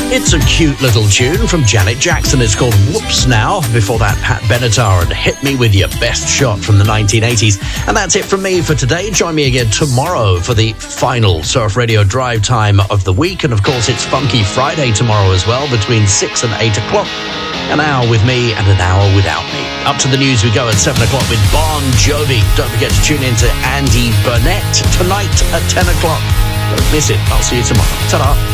It's a cute little tune from Janet Jackson. It's called Whoops Now. Before that, Pat Benatar and Hit Me With Your Best Shot from the 1980s. And that's it from me for today. Join me again tomorrow for the final Surf Radio drive time of the week. And of course, it's Funky Friday tomorrow as well, between 6 and 8 o'clock. An hour with me and an hour without me. Up to the news we go at 7 o'clock with Bon Jovi. Don't forget to tune in to Andy Burnett tonight at 10 o'clock. Don't miss it. I'll see you tomorrow. Ta-da.